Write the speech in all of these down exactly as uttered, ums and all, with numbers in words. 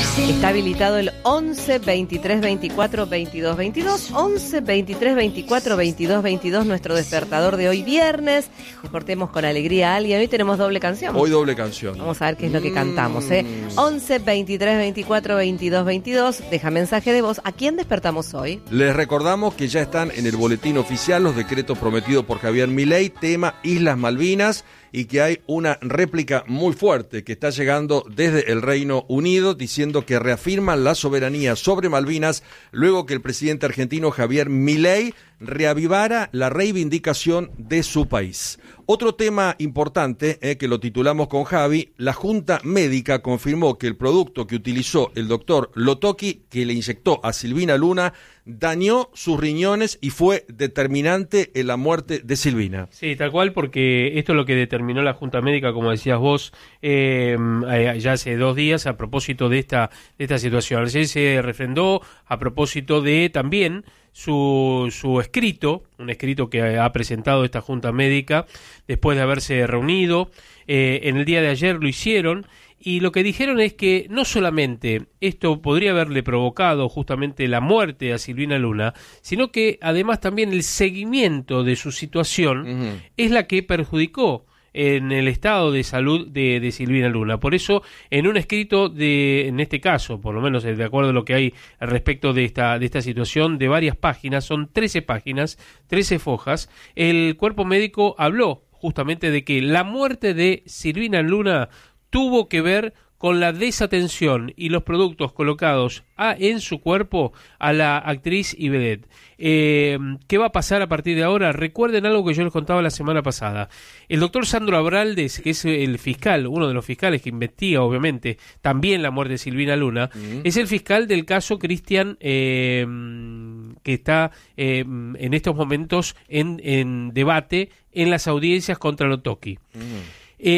Está habilitado el once, veintitrés, veinticuatro, veintidós, veintidós, once, veintitrés, veinticuatro, veintidós, veintidós, nuestro despertador de hoy viernes. Despertemos con alegría a alguien. Hoy tenemos doble canción. Hoy doble canción. Vamos a ver qué es lo que cantamos, ¿eh? once, veintitrés, veinticuatro, veintidós, veintidós. Deja mensaje de voz. ¿A quién despertamos hoy? Les recordamos que ya están en el boletín oficial los decretos prometidos por Javier Milei, tema Islas Malvinas, y que hay una réplica muy fuerte que está llegando desde el Reino Unido diciendo que reafirman la soberanía sobre Malvinas luego que el presidente argentino Javier Milei reavivara la reivindicación de su país. Otro tema importante, eh, que lo titulamos con Javi, la Junta Médica confirmó que el producto que utilizó el doctor Lotoki, que le inyectó a Silvina Luna, dañó sus riñones y fue determinante en la muerte de Silvina. Sí, tal cual, porque esto es lo que determinó la Junta Médica, como decías vos, eh, ya hace dos días a propósito de esta, de esta situación. Ayer se refrendó a propósito de también su, su escrito, un escrito que ha presentado esta Junta Médica después de haberse reunido. Eh, en el día de ayer lo hicieron. Y lo que dijeron es que no solamente esto podría haberle provocado justamente la muerte a Silvina Luna, sino que además también el seguimiento de su situación uh-huh. es la que perjudicó en el estado de salud de, de Silvina Luna. Por eso, en un escrito de, en este caso, por lo menos de acuerdo a lo que hay al respecto de esta, de esta situación, de varias páginas, son trece páginas, trece fojas, el cuerpo médico habló justamente de que la muerte de Silvina Luna tuvo que ver con la desatención y los productos colocados a, en su cuerpo a la actriz y vedette. Eh, ¿Qué va a pasar a partir de ahora? Recuerden algo que yo les contaba la semana pasada. El doctor Sandro Abraldes, que es el fiscal, uno de los fiscales que investiga, obviamente, también la muerte de Silvina Luna, uh-huh. es el fiscal del caso Cristian, eh, que está eh, en estos momentos en, en debate en las audiencias contra Lotoki. Uh-huh.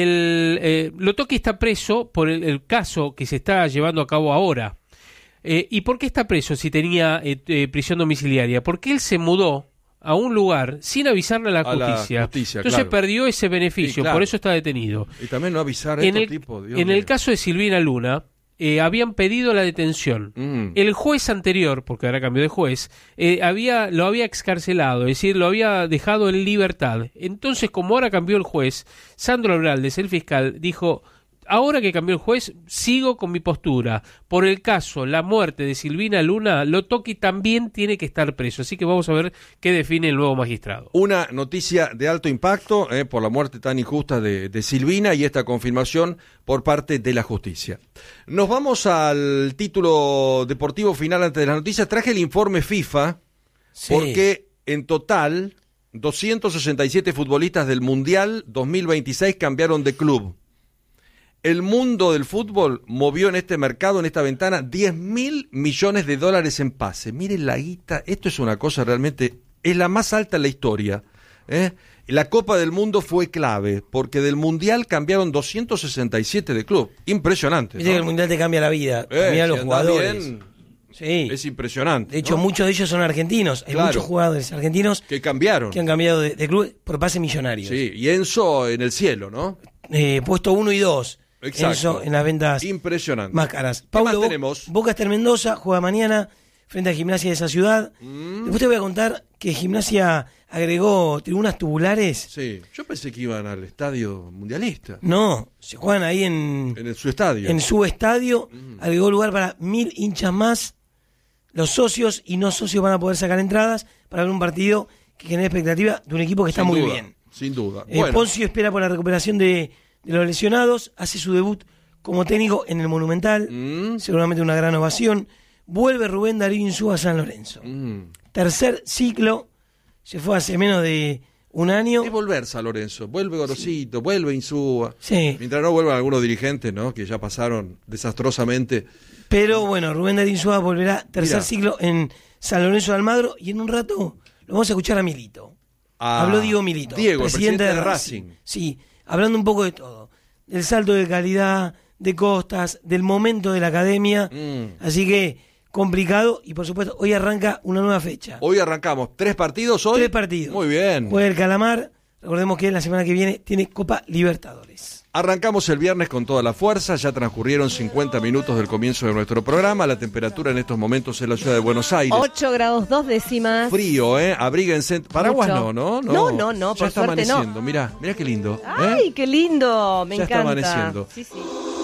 El eh, Lotoki está preso por el, el caso que se está llevando a cabo ahora. Eh, ¿Y por qué está preso si tenía eh, eh, prisión domiciliaria? Porque él se mudó a un lugar sin avisarle a la justicia. A la justicia, Entonces claro. perdió ese beneficio, sí, claro. por eso está detenido. Y también no avisar a en estos el, tipos. Dios en mío. el caso de Silvina Luna, Eh, habían pedido la detención. Mm. El juez anterior, porque ahora cambió de juez, eh, había lo había excarcelado, es decir, lo había dejado en libertad. Entonces, como ahora cambió el juez, Sandro Abraldes, el fiscal, dijo: ahora que cambió el juez, sigo con mi postura. Por el caso, la muerte de Silvina Luna, Lotoki también tiene que estar preso. Así que vamos a ver qué define el nuevo magistrado. Una noticia de alto impacto eh, por la muerte tan injusta de, de Silvina y esta confirmación por parte de la justicia. Nos vamos al título deportivo final antes de las noticias. Traje el informe FIFA sí. porque en total doscientos sesenta y siete futbolistas del Mundial dos mil veintiséis cambiaron de club. El mundo del fútbol movió en este mercado, en esta ventana, diez mil millones de dólares en pase. Miren la guita, esto es una cosa realmente, es la más alta en la historia. ¿eh? La Copa del Mundo fue clave, porque del Mundial cambiaron doscientos sesenta y siete de club. Impresionante. Viste, ¿no? Que el Mundial te cambia la vida, eh, cambia si los jugadores. Bien, sí. Es impresionante. De hecho, ¿no? muchos de ellos son argentinos. Hay claro. muchos jugadores argentinos que cambiaron. Que han cambiado de, de club por pase millonarios. Sí, y Enzo en el cielo, ¿no? Eh, puesto uno y dos. Exacto. Enzo en las ventas impresionante. más caras. Paulo, ¿qué más Bo- tenemos? Boca está en Mendoza, juega mañana frente a Gimnasia de esa ciudad. Mm. Después te voy a contar que Gimnasia agregó tribunas tubulares. Sí, yo pensé que iban al estadio mundialista. No, se juegan ahí en... En el, su estadio. En su estadio, mm. agregó lugar para mil hinchas más. Los socios y no socios van a poder sacar entradas para ver un partido que genera expectativa de un equipo que está sin muy duda, bien. Sin duda. Eh, bueno. Poncio espera por la recuperación de... de los lesionados, hace su debut como técnico en el Monumental, mm. seguramente una gran ovación. Vuelve Rubén Darío Insúa a San Lorenzo. Mm. Tercer ciclo, se fue hace menos de un año. Es volver San Lorenzo, vuelve Gorosito, sí. vuelve Insúa. Sí. Mientras no vuelvan algunos dirigentes, ¿no? Que ya pasaron desastrosamente. Pero bueno, Rubén Darío Insúa volverá tercer Mirá. ciclo en San Lorenzo de Almagro y en un rato lo vamos a escuchar a Milito. Ah, Habló Diego Milito, Diego, presidente, el presidente de Racing. Racing. Sí, hablando un poco de todo. Del salto de calidad, de Costas, del momento de la academia. Mm. Así que complicado y por supuesto hoy arranca una nueva fecha. Hoy arrancamos. ¿Tres partidos hoy? Tres partidos. Muy bien. Juega el Calamar. Recordemos que la semana que viene tiene Copa Libertadores. Arrancamos el viernes con toda la fuerza, ya transcurrieron cincuenta minutos del comienzo de nuestro programa, la temperatura en estos momentos en la ciudad de Buenos Aires. ocho grados dos décimas. Frío, ¿eh? Abríguense. Paraguas Mucho. no, ¿no? No, no, no, ya por está suerte amaneciendo, no. mirá, mirá qué lindo. ¿eh? ¡Ay, qué lindo! Me Ya está encanta. amaneciendo. Sí, sí.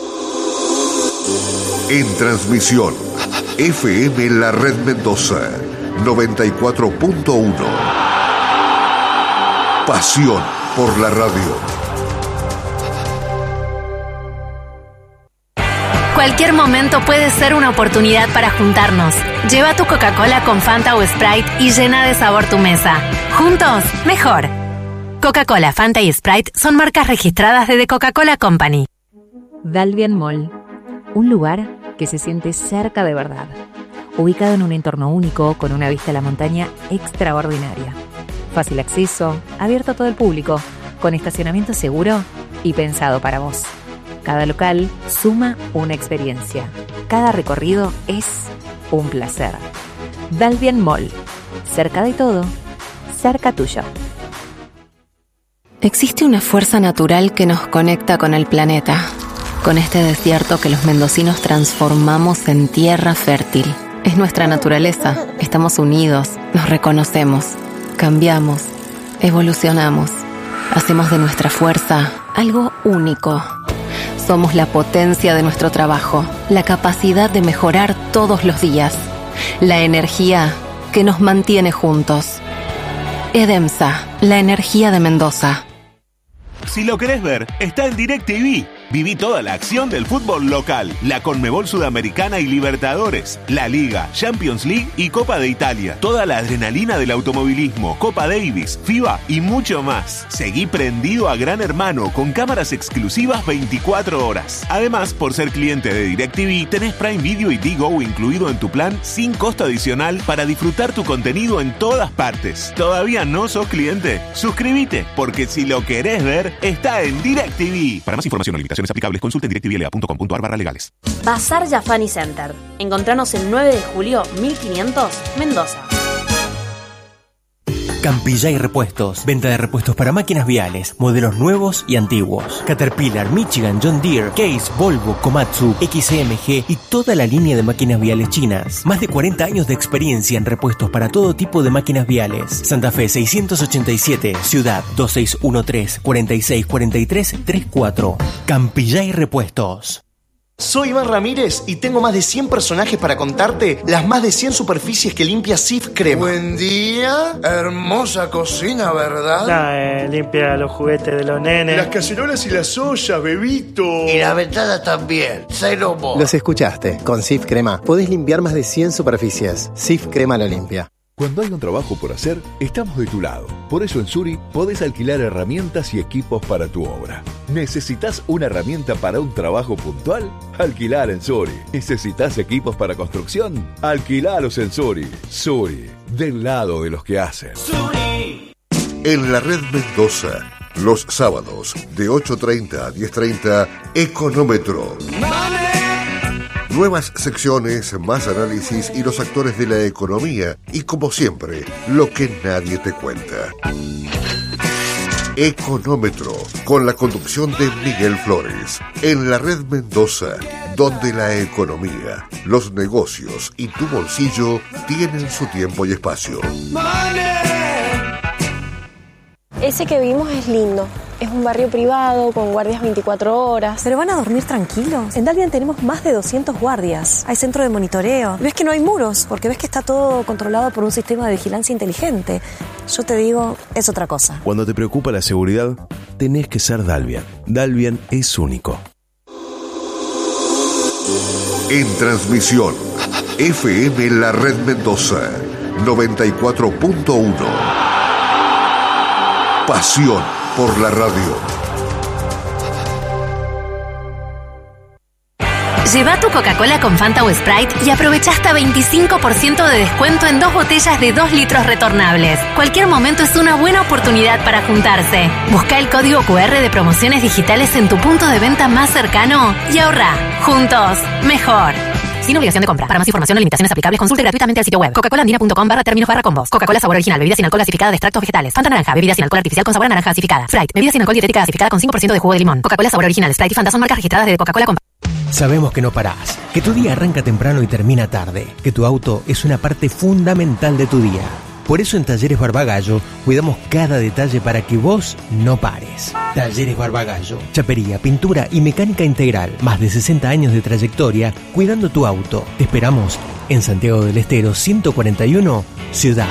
En transmisión, F M La Red Mendoza, noventa y cuatro punto uno. Pasión por la radio. Cualquier momento puede ser una oportunidad para juntarnos. Lleva tu Coca-Cola con Fanta o Sprite y llena de sabor tu mesa. Juntos, mejor. Coca-Cola, Fanta y Sprite son marcas registradas de The Coca-Cola Company. Dalvian Mall, un lugar que se siente cerca de verdad. Ubicado en un entorno único con una vista a la montaña extraordinaria. Fácil acceso, abierto a todo el público, con estacionamiento seguro y pensado para vos. Cada local suma una experiencia. Cada recorrido es un placer. Dalvian Mall. Cerca de todo, cerca tuyo. Existe una fuerza natural que nos conecta con el planeta, con este desierto que los mendocinos transformamos en tierra fértil. Es nuestra naturaleza. Estamos unidos, nos reconocemos, cambiamos, evolucionamos. Hacemos de nuestra fuerza algo único. Somos la potencia de nuestro trabajo, la capacidad de mejorar todos los días, la energía que nos mantiene juntos. Edemsa, la energía de Mendoza. Si lo querés ver, está en DirecTV. Viví toda la acción del fútbol local, la Conmebol Sudamericana y Libertadores, la Liga, Champions League y Copa de Italia. Toda la adrenalina del automovilismo, Copa Davis, FIBA y mucho más. Seguí prendido a Gran Hermano con cámaras exclusivas veinticuatro horas. Además, por ser cliente de DirecTV, tenés Prime Video y Digo incluido en tu plan sin costo adicional para disfrutar tu contenido en todas partes. ¿Todavía no sos cliente? Suscríbete, porque si lo querés ver, está en DirecTV. Para más información o limitaciones aplicables, consulte en directivl punto com punto a r barra legales. Bazar Jafani Center. Encontranos el nueve de julio mil quinientos, Mendoza. Campillay Repuestos. Venta de repuestos para máquinas viales, modelos nuevos y antiguos. Caterpillar, Michigan, John Deere, Case, Volvo, Komatsu, X M G y toda la línea de máquinas viales chinas. Más de cuarenta años de experiencia en repuestos para todo tipo de máquinas viales. Santa Fe seiscientos ochenta y siete, Ciudad dos seis uno tres, cuatro seis cuatro tres, tres cuatro. Campillay Repuestos. Soy Iván Ramírez y tengo más de cien personajes para contarte las más de cien superficies que limpia Sif Crema. Buen día, hermosa cocina, ¿verdad? Ah, eh, limpia los juguetes de los nenes. Las cacerolas y las ollas, bebito. Y la ventana también, cero mo. Los escuchaste, con Sif Crema podés limpiar más de cien superficies. Sif Crema lo limpia. Cuando hay un trabajo por hacer, estamos de tu lado. Por eso en Suri podés alquilar herramientas y equipos para tu obra. ¿Necesitas una herramienta para un trabajo puntual? Alquilar en Suri. ¿Necesitas equipos para construcción? Alquilalos en Suri. Suri, del lado de los que hacen. Suri. En la Red Mendoza, los sábados de ocho treinta a diez treinta, Económetro. ¡Vale! Nuevas secciones, más análisis y los actores de la economía. Y como siempre, lo que nadie te cuenta. Económetro, con la conducción de Miguel Flores. En la Red Mendoza, donde la economía, los negocios y tu bolsillo tienen su tiempo y espacio. Ese que vimos es lindo. Es un barrio privado, con guardias veinticuatro horas. ¿Pero van a dormir tranquilos? En Dalvian tenemos más de doscientos guardias. Hay centro de monitoreo. Ves que no hay muros, porque ves que está todo controlado por un sistema de vigilancia inteligente. Yo te digo, es otra cosa. Cuando te preocupa la seguridad, tenés que ser Dalvian. Dalvian es único. En transmisión, F M La Red Mendoza, noventa y cuatro punto uno. Pasión por la radio. Lleva tu Coca-Cola con Fanta o Sprite y aprovecha hasta veinticinco por ciento de descuento en dos botellas de dos litros retornables. Cualquier momento es una buena oportunidad para juntarse. Busca el código cu erre de promociones digitales en tu punto de venta más cercano y ahorra. Juntos, mejor. sin obligación de compra. Para más información o limitaciones aplicables, consulte gratuitamente al sitio web coca cola andina punto com barra términos barra combos. Coca-Cola sabor original, bebida sin alcohol gasificada de extractos vegetales. Fanta naranja, bebida sin alcohol artificial con sabor a naranja gasificada. Sprite, bebida sin alcohol dietética gasificada con cinco por ciento de jugo de limón. Coca-Cola sabor original, Sprite y Fanta son marcas registradas de Coca-Cola con... Sabemos que no parás, que tu día arranca temprano y termina tarde, que tu auto es una parte fundamental de tu día. Por eso en Talleres Barbagallo cuidamos cada detalle para que vos no pares. Talleres Barbagallo, chapería, pintura y mecánica integral. Más de sesenta años de trayectoria cuidando tu auto. Te esperamos en Santiago del Estero ciento cuarenta y uno, Ciudad.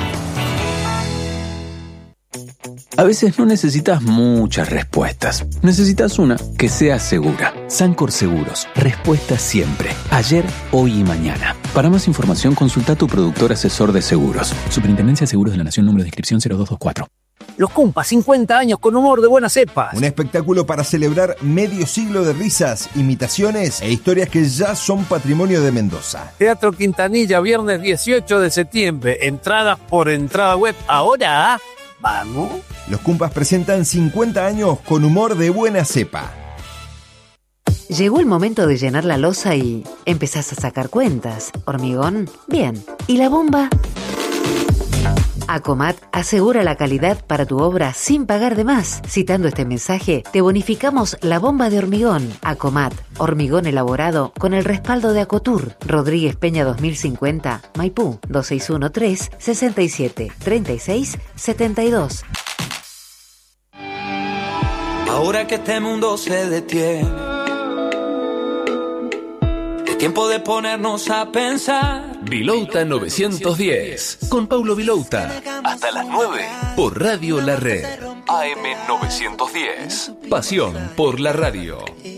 A veces no necesitas muchas respuestas. Necesitas una que sea segura. Sancor Seguros. Respuesta siempre. Ayer, hoy y mañana. Para más información, consulta a tu productor asesor de seguros. Superintendencia de Seguros de la Nación, número de inscripción cero dos dos cuatro. Los Cumpas, cincuenta años con humor de buenas cepas. Un espectáculo para celebrar medio siglo de risas, imitaciones e historias que ya son patrimonio de Mendoza. Teatro Quintanilla, viernes dieciocho de septiembre. Entradas por entrada web. Ahora, ¿vamos? Los Cumpas presentan cincuenta años con humor de buena cepa. Llegó el momento de llenar la losa y empezás a sacar cuentas. ¿Hormigón? Bien. ¿Y la bomba? Acomat asegura la calidad para tu obra sin pagar de más. Citando este mensaje, te bonificamos la bomba de hormigón. Acomat, hormigón elaborado con el respaldo de Acotur. Rodríguez Peña dos mil cincuenta, Maipú, dos seis uno tres, seis siete, tres seis, siete dos. Ahora que este mundo se detiene, es tiempo de ponernos a pensar. Vilouta novecientos diez, con Paulo Vilouta. Hasta las nueve, por Radio La Red. A M novecientos diez. Pasión por la radio.